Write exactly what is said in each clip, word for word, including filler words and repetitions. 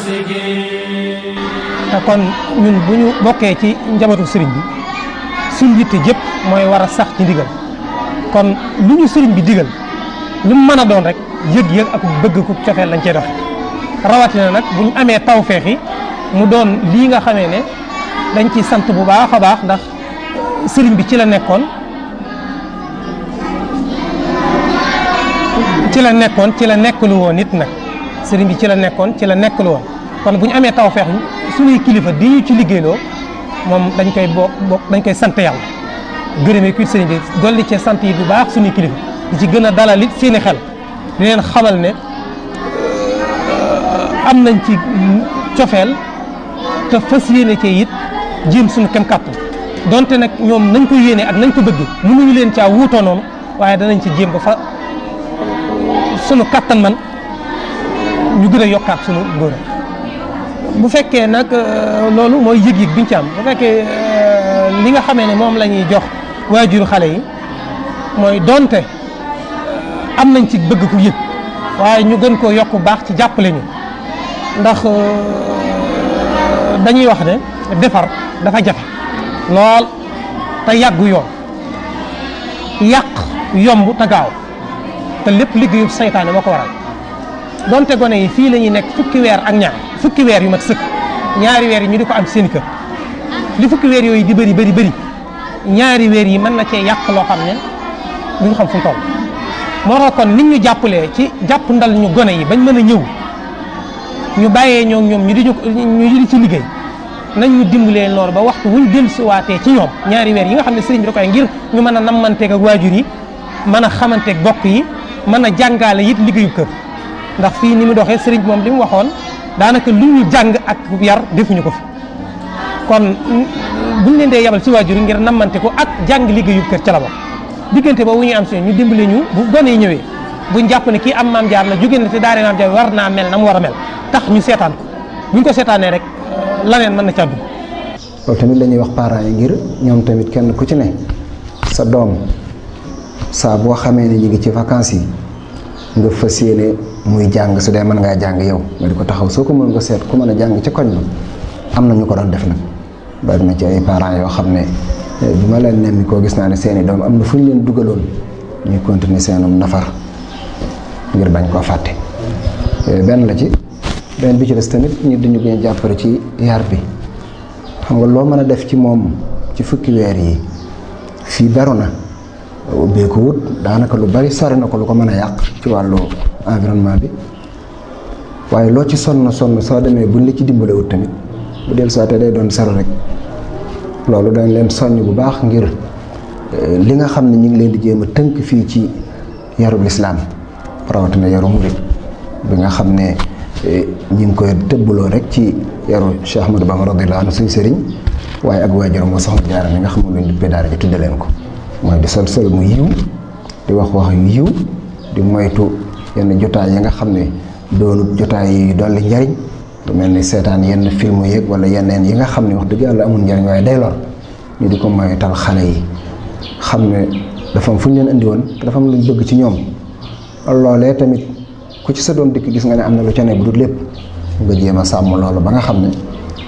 te kon ñun bu ñu bokkee ci njabootu sëriñ bi suñ yitte jëpp mooy war a sax ci ndigal kon lu ñu sëriñ bi digal lu mu mën a doon rek yëg-yëg ak bëgg ku cofeel lañ cee doxe rawatina nag bu ñu amee tawfeex yi mu doon lii nga xamee ne dañ ci sant bu baax a baax ndax sëriñ bi ci la nekkoon ci la nekkoon ci la nekkalu woon nit nag sëriñ bi ci la nekkoon ci la nekkalu woon kon bu ñu amee tawfeex suñuy kilifa di ñu ci liggéeyloo moom dañ koy bokk bokk dañ koy sant yàlla gërëmee kuy sëriñ bi dolli cee sant yi bu baax suñuy kilifa di ci gën a dalal it seeni xel di leen xamal ne am nañ ci cofeel te fas yéene cee it jéem suñu kem kàttan donte nag ñoom nañ ko yéene ak nañ ko bëgg mënuñu leen caa wuutoo noonu waaye danañ ci jéem ba fa sunu kàttan man ñu gën a yokkaat sunu ngóor bu fekkee nag loolu mooy yëg-yëg biñ ci am bu fekkee li nga xamee ne moom la ñuy jox waajuru xale yi mooy donte am nañ ci bëgg ku yëg waaye ñu gën koo yokk baax ci jàppale ñu ndax dañuy wax ne defar dafa jafe lool te yàggu yoon yàq yomb te gaaw te lépp liggéeyu saytaane moo ko waral donte gone yi fii la ñuy nekk fukki weer ak ñaar fukki weer yu mat sëkk ñaari weer yi ñu di ko am seen kër li fukki weer yooyu di bëri bëri bëri ñaari weer yi mën na cee yàq loo xam ne duñ xam fu mu toll moo tax kon nit ñu jàppalee ci jàpp ndal ñu gone yi bañ mën a ñëw ñu bàyyee ñoo ñoom ñu di ñu di ci liggéey nañ ñu dimbalee loolu ba waxtu wuñ dellusiwaatee ci ñoom ñaari weer yi nga xam ne sëriñ bi da koy ngir ñu mën a nammanteeg ak waajur yi mën a xamanteeg bokk yi mën a jàngaale it liggéeyu kër ndax fii ni mu doxee sëriñ bi moom li mu waxoon daanaka lu ñu jàng ak yar defuñu ko fi kon buñ leen dee yabal ci waajur yi ngir nammante ko ak jàng liggéeyu kër ca la bokk diggante boobu ñu am si ñu dimbale ñu bu gone yi ñëwee buñ jàpp ne kii am maam jaar la jóge na te daare maam jaar war naa mel na mu war a mel tax ñu seetaan ko buñ ko seetaanee rek laneen mën na ca dugg. loolu tamit la ñuy wax parents yi ngir ñoom tamit kenn ku ci ne sa doom saa boo xamee ne ñu ngi ci vacances yi nga fas yéene muy jàng su dee mën ngaa jàng yow nga di ko taxaw soo ko mën nga seet ku mën a jàng ci koñ ba am na ñu ko doon def nag bari na ci ay parents yoo xam ne bi ma leen nemmi koo gis naa ne seeni doom am na fu ñu leen dugaloon ñuy continuer seenum nafar ngir bañ koo fàtte benn la ci benn bi ci des tamit ñu dañu gën a jàppale ci yar bi xam nga loo mën a def ci moom ci fukki weer yi fii beru na ubbee ko wut daanaka lu bari sori na ko lu ko mën a yàq ci wàllu environnement bi waaye loo ci sonn sonn soo demee buñ la ci dimbale wut tamit bu del soité day doon sero rek loolu dañ leen soññ bu baax ngir li nga xam ne ñu ngi leen di jéem a tënk fii ci yarub lislaam rawatina yaru murid bi nga xam ne ñu ngi koy tëbbaloo rek ci yaru Cheikh Ahmadou Bamba radiyallahu anhu suñu sëriñ waaye ak waajuram moo soxna Jaara mi nga xam ne luñ duppee daara ji tudde leen ko mooy di sol sol mu yiw di wax wax yu yiw di moytu yenn jotaay yi nga xam ne doonut jotaay yi dolli njariñ lu mel ni seetaan yenn film yeeg wala yeneen yi nga xam ne wax dëgg yàlla amul njariñ waaye day lor ñu di ko moytal xale yi xam ne dafa am fu ñu leen indi woon te dafa am luñ bëgg ci ñoom loolee tamit ku ci sa doom dikk gis nga ne am na lu ca ne bu dul lépp nga jéem a sàmm loolu ba nga xam ne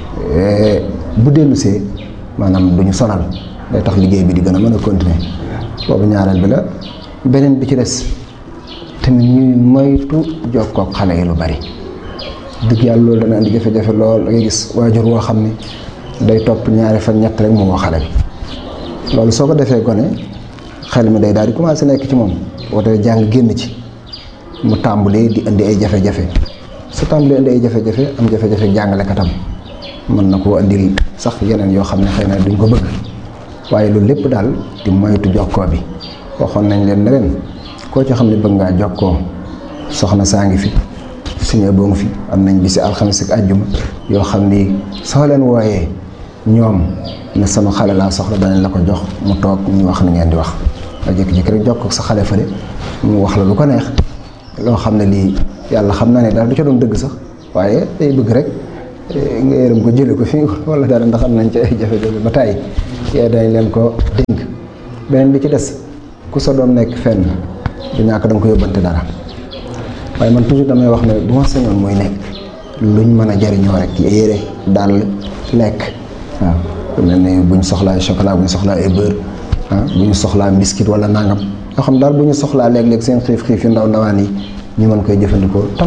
bu dellusee maanaam du ñu sonal day tax liggéey bi di gën a mën a continuer boobu ñaareel bi la beneen bi ci des tamit ñuy moytu jokkoo ak xale yi lu bari dëgg yàlla loolu dana indi jafe-jafe lool da ngay gis waajur woo xam ne day topp ñaari fan ñett rek mu woo xale bi loolu soo ko defee gone xel mi day daal di commencé nekk ci moom woote jàng génn ci mu tàmbalee di indi ay jafe-jafe su tàmbalee indi ay jafe-jafe am jafe-jafe jàngalekatam mën na koo indil sax yeneen yoo xam ne xëy na duñ ko bëgg waaye loolu lépp daal di moytu jokkoo bi waxoon nañ leen ne leen koo ci xam ne bëgg ngaa jokkoo soxna saa ngi fi suñu boo ngi fi am nañ bisi alxames ak àjjuma yoo xam ni soo leen wooyee ñoom ne sama xale laa soxla danañ la ko jox mu toog ñu wax ni ngeen di wax nga jékki-jékki rek jokkoo ak sa xale fële mu wax la lu ko neex loo xam ne lii yàlla xam na ne daal du ca doon dëgg sax waaye day bëgg rek nga yërëm ko jële ko fi wala dara ndax am nañ ci ay jafe-jafe ba tàyyi yee dañ leen ko dénk beneen bi ci des ku sa doom nekk fenn du ñàkk da nga ko yóbbante dara waaye man toujours damay wax ne bu ma sañoon mooy nekk luñ mën a jariñoo rek yére dàll lekk waaw lu mel ne bu ñu soxlaa chocolat bu ñu soxlaa ay beurre ah bu ñu soxlaa biscuit wala nangam yoo xam daal bu ñu soxlaa léeg-léeg seen xiif xiif yu ndaw ndawaan yi ñu mën koy jëfandikoo.